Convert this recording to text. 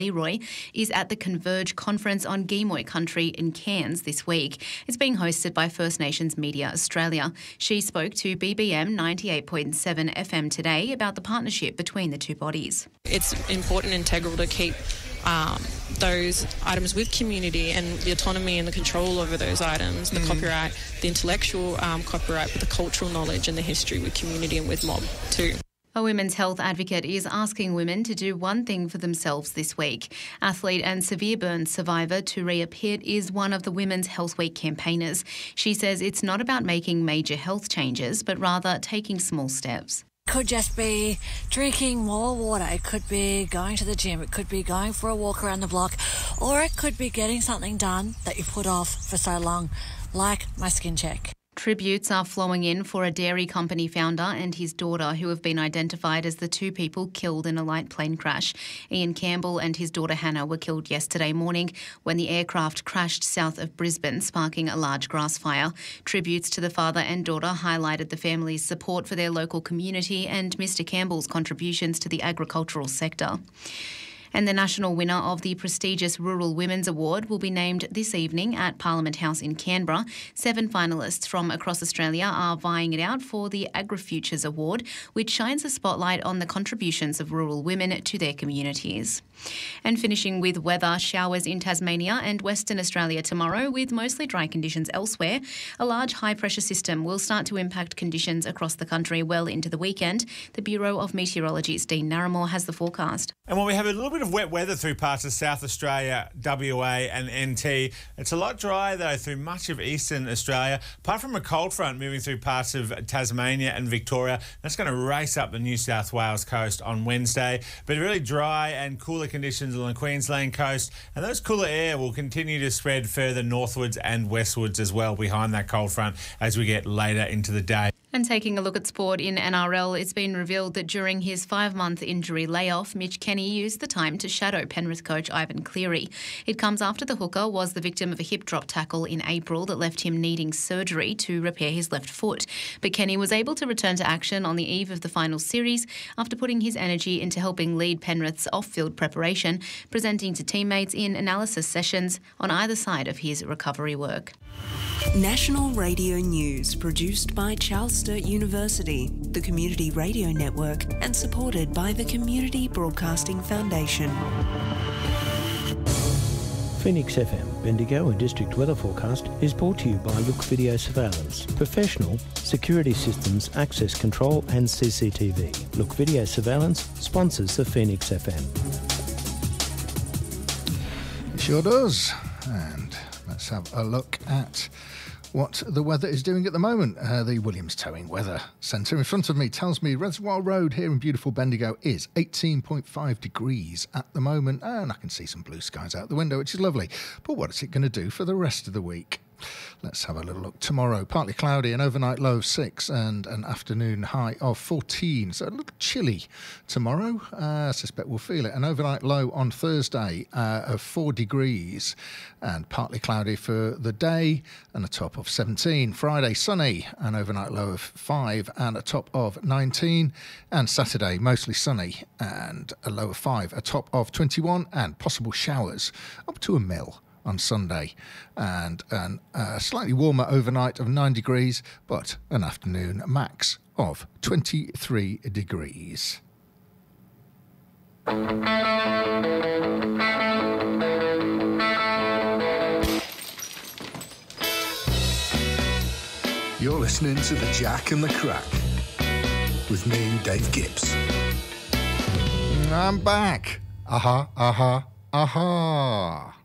Leroy is at the Converge Conference on Gimuy Country in Cairns this week. It's being hosted by First Nations Media Australia. She spoke to BBM 98.7 FM today about the partnership between the two bodies. It's important and integral to keep those items with community and the autonomy and the control over those items, the copyright, the intellectual copyright, but the cultural knowledge and the history with community and with mob too. A women's health advocate is asking women to do one thing for themselves this week. Athlete and severe burn survivor Turia Pitt is one of the Women's Health Week campaigners. She says it's not about making major health changes, but rather taking small steps. Could just be drinking more water. It could be going to the gym. It could be going for a walk around the block. Or it could be getting something done that you put off for so long, like my skin check. Tributes are flowing in for a dairy company founder and his daughter, who have been identified as the two people killed in a light plane crash. Ian Campbell and his daughter Hannah were killed yesterday morning when the aircraft crashed south of Brisbane, sparking a large grass fire. Tributes to the father and daughter highlighted the family's support for their local community and Mr Campbell's contributions to the agricultural sector. And the national winner of the prestigious Rural Women's Award will be named this evening at Parliament House in Canberra. 7 finalists from across Australia are vying it out for the AgriFutures Award, which shines a spotlight on the contributions of rural women to their communities. And finishing with weather, showers in Tasmania and Western Australia tomorrow, with mostly dry conditions elsewhere. A large high-pressure system will start to impact conditions across the country well into the weekend. The Bureau of Meteorology's Dean Narramore has the forecast. And while we have a little bit of wet weather through parts of South Australia, WA and NT, it's a lot drier though through much of eastern Australia, apart from a cold front moving through parts of Tasmania and Victoria. That's going to race up the New South Wales coast on Wednesday, but really dry and cooler conditions along the Queensland coast, and those cooler air will continue to spread further northwards and westwards as well behind that cold front as we get later into the day. And taking a look at sport in NRL, it's been revealed that during his 5-month injury layoff, Mitch Kenny used the time to shadow Penrith coach Ivan Cleary. It comes after the hooker was the victim of a hip drop tackle in April that left him needing surgery to repair his left foot. But Kenny was able to return to action on the eve of the final series after putting his energy into helping lead Penrith's off-field preparation, presenting to teammates in analysis sessions on either side of his recovery work. National Radio News, produced by Charles Sturt University, the Community Radio Network, and supported by the Community Broadcasting Foundation. Phoenix FM, Bendigo and District Weather Forecast is brought to you by Look Video Surveillance, professional security systems, access control and CCTV. Look Video Surveillance sponsors the Phoenix FM. It sure does. And let's have a look at what the weather is doing at the moment. The Williams Towing Weather Centre in front of me tells me Reservoir Road here in beautiful Bendigo is 18.5 degrees at the moment, and I can see some blue skies out the window, which is lovely. But what is it going to do for the rest of the week? Let's have a little look. Tomorrow, partly cloudy, an overnight low of 6 and an afternoon high of 14. So a little chilly tomorrow. I suspect we'll feel it. An overnight low on Thursday of 4 degrees and partly cloudy for the day and a top of 17. Friday, sunny, an overnight low of 5 and a top of 19. And Saturday, mostly sunny and a low of 5, a top of 21 and possible showers up to a mil on Sunday, and a slightly warmer overnight of 9 degrees, but an afternoon max of 23 degrees. You're listening to The Jack and the Crack with me, Dave Gibbs. I'm back. Aha, aha, aha.